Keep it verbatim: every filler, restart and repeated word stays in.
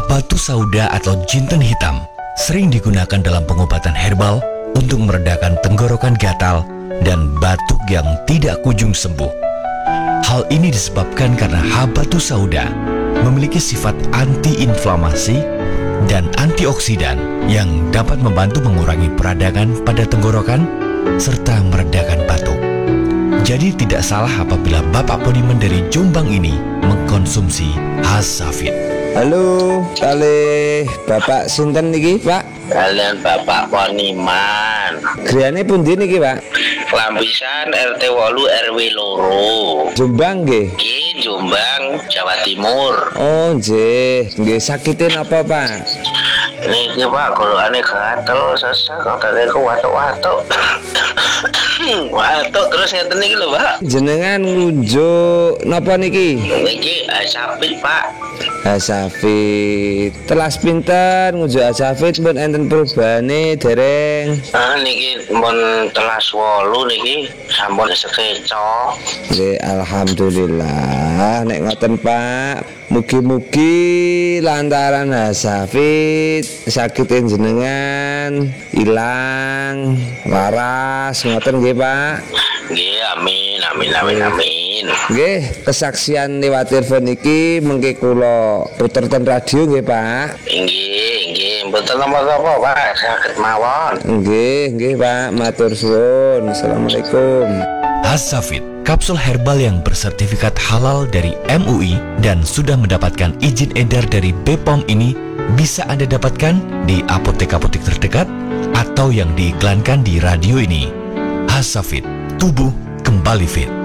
Batu sauda atau jinten hitam sering digunakan dalam pengobatan herbal untuk meredakan tenggorokan gatal dan batuk yang tidak kunjung sembuh. Hal ini disebabkan karena batu sauda memiliki sifat anti-inflamasi dan antioksidan yang dapat membantu mengurangi peradangan pada tenggorokan serta meredakan batuk. Jadi tidak salah apabila Bapak Poniman dari Jombang ini mengkonsumsi Hasafit. Halo, kali Bapak sinten niki, Pak? Kalian Bapak Poniman. Griyane pundi niki, Pak? Lampisan R T wolu R W loro. Jombang nggih. Nggih, Jombang, Jawa Timur. Oh, nggih. Nggih sakite napa, Pak? Niki Pak, golokane gatel, sesak, katanya ku watuk-watuk. Watuk terus ngeten niki lho, Pak. Jenengan ngunjuk napa niki? Niki Hasafit, Pak. Hasafit. Telas pinten ngunjuk Hasafit pun enten perubahane dereng. Ah niki mun telas wolu niki sampun sekeco. Nggih, alhamdulillah nek ngoten, Pak. Mugi-mugi lantaran Hasafit sakit jenengan ilang waras ngoten nggih, Pak. Nggih, amin amin amin amin. Nggih, kesaksian lewat telepon iki mengke kula puter ten radio nggih, Pak. Nggih, nggih, mboten napa-napa, Pak. Saged mawon. Nggih, nggih, Pak. Matur suwun. Assalamualaikum. Hasafit, kapsul herbal yang bersertifikat halal dari M U I dan sudah mendapatkan izin edar dari B P O M ini bisa Anda dapatkan di apotek-apotek terdekat atau yang diiklankan di radio ini. Hasafit, tubuh kembali fit.